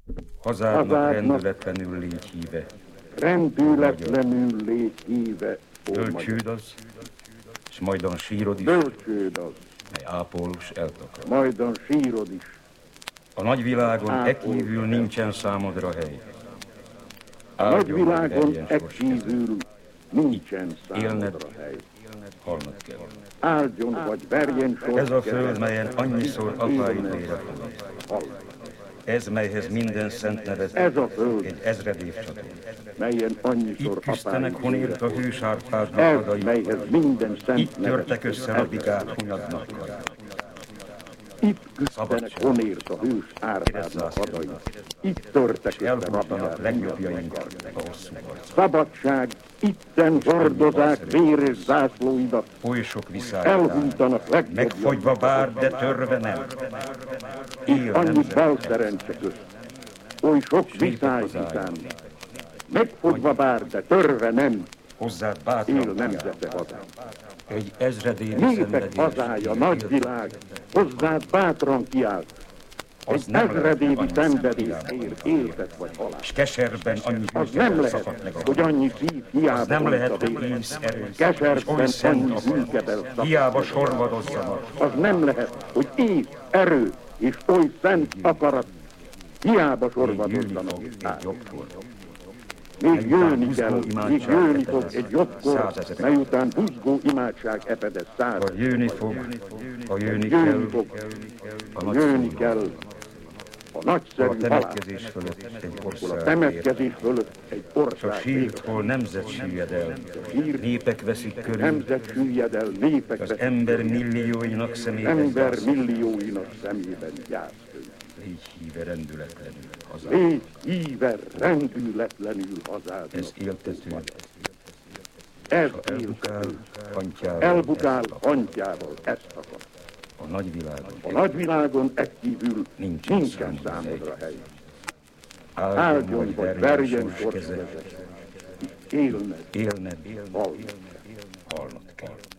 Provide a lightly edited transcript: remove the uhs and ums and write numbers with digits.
Hazádnak rendületlenül légy híve. Rendületlenül légy híve, ó magyar. Bölcsőd az, s majdan sírod is, Bölcsőd az, mely ápol s eltakar. majdan sírod is. A nagyvilágon ekívül nincsen számodra hely. A nagyvilágon ekívül nincsen számodra hely. Halnod kell. Áldjon vagy verjen sor. Ez a föld, melyen annyiszor apáid lére hal. Ez, melyhez minden szent neved, Ez a föld, egy ezred évcsató. melyen annyiszor Itt küzdenek apáid honért a hős Árpádnak ez, adai. melyhez minden szent Itt törtek neved, össze a bigák hunyadnak karát. itt küzdenek honért a hős Árpádnak adai. Itt törtek össze Elhúztanak a legjobbjainkat a hosszú harcban. Szabadság, itten hordozák véres zászlóidat. Oly sok viszálytál, Elhújtanak legjobbjainkat. megfogyva bár, de törve nem. Él Annyi nemzet, belszerencse közt, oly sok viszály után, megfogyva bár, de törve nem, hozzád él bátran nemzete hazám. egy ezredévi Népek szenvedés. hazája, nagyvilág, hozzád bátran kiállt, Az egy nem lehet, ezredévi annyi szenvedés szív ér, életet vagy halál. S keserben annyi Az hűséggel nem lehet, szakadt meg a hogy annyi szív hiába Az nem volt lehet, a hogy vér. íz erős, és Keserben oly szent annyi akarat, hűkedel hiába sorvadozzanak. Az nem lehet, hogy év, erő és oly szent akarat hiába sorvadozzanak és Egy át. jobbkor. Még jönni buzgó kell, még imádság jönni fog epedez egy jobbkor, százezrek. mely után buzgó imádság epedez száz. Vagy jönni fog, ha jönni Jönni kell, fog, a nagy jönni szó. kell a A nagyszerű halál, temetkezés fölött egy a ország ér. temetkezés fölött egy S a ország sírt, ér. hol nemzet süllyed el, népek veszik körül, Nemzet süllyed el, népek az veszik, ember millióinak szemében ember zász. millióinak szemében gyász. Légy híve rendületlenül hazám. Légy híve rendületlenül hazádnak. Ez éltető, Ez elbukál, éltető. hantyával, Elbukál ezt akar. hantyával, ezt akar. A nagyvilágon. A nagyvilágon ekkívül Nincsen nincsen számodra számodra hely. Áldjon Áldjon vagy verjen sors sors keze, kezed. Élned, élned, halnod. halnod kell.